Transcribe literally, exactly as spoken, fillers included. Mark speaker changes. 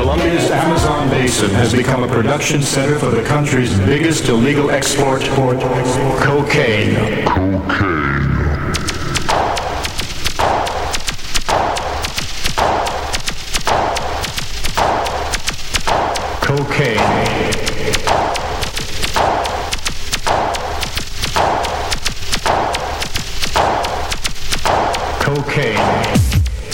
Speaker 1: Colombia's Amazon basin has become a production center for the country's biggest illegal export, cocaine. Cocaine. Cocaine. Cocaine.